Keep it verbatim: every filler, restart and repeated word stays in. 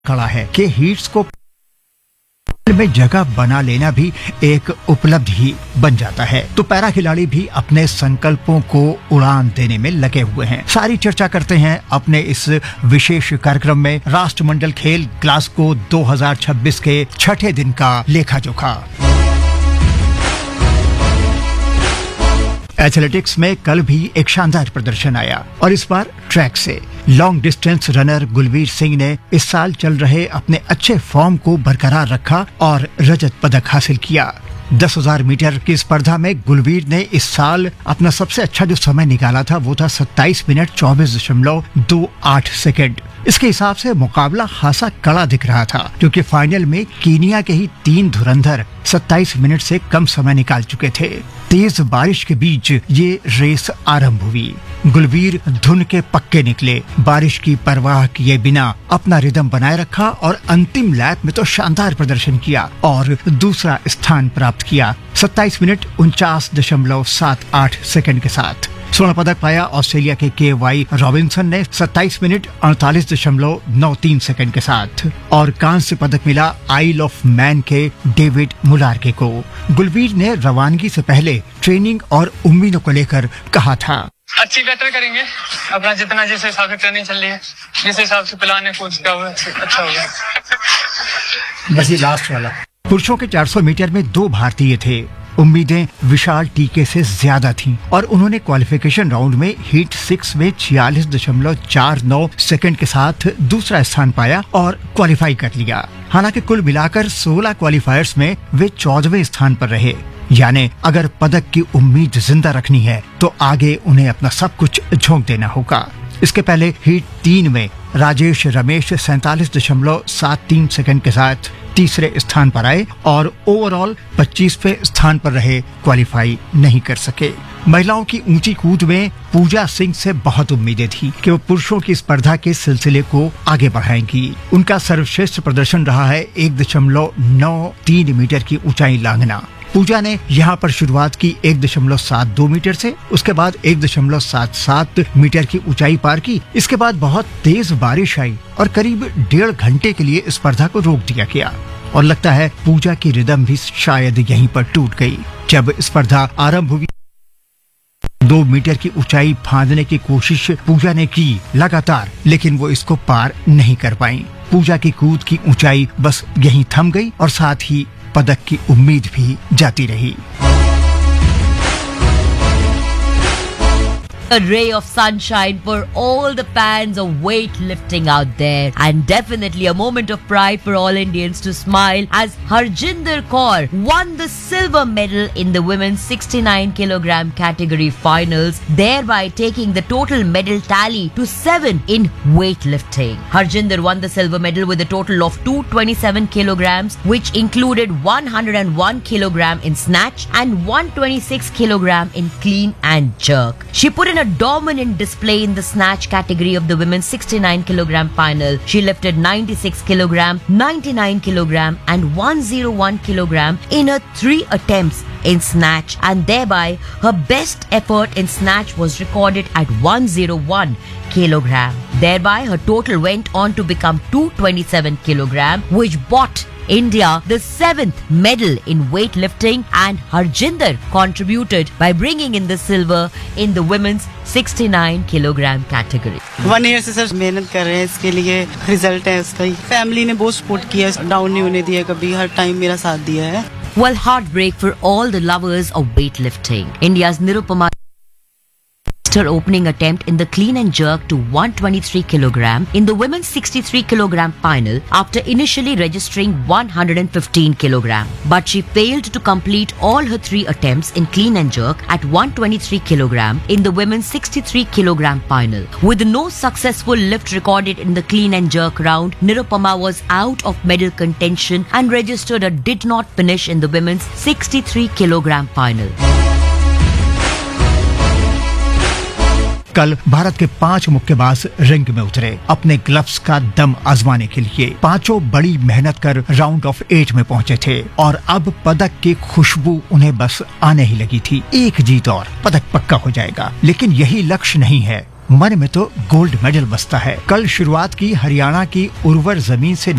खड़ा है कि हीट्स को में जगह बना लेना भी एक उपलब्धि ही बन जाता है। तो पैरा खिलाड़ी भी अपने संकल्पों को उड़ान देने में लगे हुए हैं। सारी चर्चा करते हैं अपने इस विशेष कार्यक्रम में राष्ट्रमंडल खेल ग्लासगो दो हज़ार छब्बीस के छठे दिन का लेखा जोखा। एथलेटिक्स में कल भी एक शानदार प्रदर्शन आया और इस बार ट्रैक से। Long distance runner Gulveer Singh ने इस साल चल रहे अपने अच्छे फॉर्म को बरकरार रखा और रजत पदक हासिल किया। दस हज़ार मीटर की स्पर्धा में गुलवीर ने इस साल अपना सबसे अच्छा जो समय निकाला था वो था सत्ताईस मिनट चौबीस दशमलव दो आठ सेकेंड। इसके हिसाब से मुकाबला खासा कड़ा दिख रहा था क्योंकि फाइनल में कीनिया के ही तीन धुरंधर सत्ताईस मिनट से कम समय निकाल चुके थे। तेज बारिश के बीच ये रेस आरंभ हुई। गुलवीर धुन के पक्के निकले, बारिश की परवाह किए बिना अपना रिदम बनाए रखा और अंतिम लैप में तो शानदार प्रदर्शन किया और दूसरा स्थान प्राप्त किया सत्ताईस मिनट उनचास दशमलव सात आठ सेकंड के साथ। स्वर्ण पदक पाया ऑस्ट्रेलिया के के वाई रॉबिन्सन ने सत्ताईस मिनट अड़तालीस दशमलव नौ तीन सेकंड के साथ और कांस्य पदक मिला आइल ऑफ मैन के डेविड मुलारके को। गुलवीर ने रवानगी से पहले ट्रेनिंग और उम्मीदों को लेकर कहा था, अच्छी बेटर करेंगे अपना जितना जिस हिसाब से ट्रेनिंग चल रही है, जिस हिसाब से प्लान है कोच का, अच्छा होगा। बस ये लास्ट वाला। पुरुषों के चार सौ मीटर में दो भारतीय थे। उम्मीदें विशाल टीके से ज्यादा थीं और उन्होंने क्वालिफिकेशन राउंड में हीट सिक्स में छियालीस दशमलव चार नौ सेकंड के साथ दूसरा स्थान पाया और क्वालिफाई कर लिया। हालांकि कुल मिलाकर सोलह क्वालिफायर्स में वे चौदहवें स्थान पर रहे। यानी अगर पदक की उम्मीद जिंदा रखनी है तो आगे उन्हें अपना सब कुछ झोंक देना होगा। इसके पहले हीट तीन में राजेश रमेश सैंतालीस दशमलव सात तीन सेकंड के साथ तीसरे स्थान पर आए और ओवरऑल पच्चीसवें स्थान पर रहे, क्वालिफाई नहीं कर सके। महिलाओं की ऊंची कूद में पूजा सिंह से बहुत उम्मीदें थी कि वो पुरुषों की स्पर्धा के सिलसिले को आगे बढ़ाएंगी। उनका सर्वश्रेष्ठ प्रदर्शन रहा है एक दशमलव नौ तीन मीटर की ऊंचाई लांघना। पूजा ने यहाँ पर शुरुआत की एक दशमलव सात दो मीटर से, उसके बाद एक दशमलव सात सात मीटर की ऊंचाई पार की। इसके बाद बहुत तेज बारिश आई और करीब डेढ़ घंटे के लिए स्पर्धा को रोक दिया गया और लगता है पूजा की रिदम भी शायद यहीं पर टूट गई। जब स्पर्धा आरंभ हुई दो मीटर की ऊंचाई फांदने की कोशिश पूजा ने की लगातार, लेकिन वो इसको पार नहीं कर पाई। पूजा की कूद की ऊंचाई बस यहीं थम गई और साथ ही पदक की उम्मीद भी जाती रही। A ray of sunshine for all the fans of weightlifting out there, and definitely a moment of pride for all Indians to smile as Harjinder Kaur won the silver medal in the women's sixty-nine kilogram category finals, thereby taking the total medal tally to seven in weightlifting. Harjinder won the silver medal with a total of two hundred twenty-seven kilograms, which included one hundred one kilogram in snatch and one hundred twenty-six kilogram in clean and jerk. She put in a dominant display in the snatch category of the women's sixty-nine kilogram final. She lifted ninety-six kilogram, ninety-nine kilogram and one hundred one kilogram in her three attempts in snatch, and thereby her best effort in snatch was recorded at one hundred one kilogram. Thereby her total went on to become two hundred twenty-seven kilogram, which bought India the seventh medal in weightlifting, and Harjinder contributed by bringing in the silver in the women's sixty-nine kilogram category. One year से sir मेहनत कर रहे हैं, इसके लिए result है उसका ही। Family ने बहुत सपोर्ट किया, डाउन नहीं होने दिया कभी, हर टाइम मेरा साथ दिया है। Well, heartbreak for all the lovers of weightlifting. India's Nirupama her opening attempt in the clean and jerk to one hundred twenty-three kilogram in the women's sixty-three kilogram final after initially registering one hundred fifteen kilogram, but she failed to complete all her three attempts in clean and jerk at one hundred twenty-three kilogram in the women's sixty-three kilogram final. With no successful lift recorded in the clean and jerk round, Nirupama was out of medal contention and registered a did not finish in the women's sixty-three kilogram final. कल भारत के पांच मुक्केबाज ring में उतरे अपने gloves का दम आजमाने के लिए। पांचों बड़ी मेहनत कर राउंड ऑफ एट में पहुंचे थे और अब पदक की खुशबू उन्हें बस आने ही लगी थी। एक जीत और पदक पक्का हो जाएगा, लेकिन यही लक्ष्य नहीं है। मन में तो गोल्ड मेडल बसता है। कल शुरुआत की हरियाणा की उर्वर जमीन से